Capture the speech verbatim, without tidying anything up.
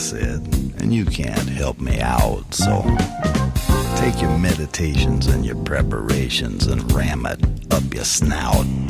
said, and you can't help me out, so take your meditations and your preparations and ram it up your snout.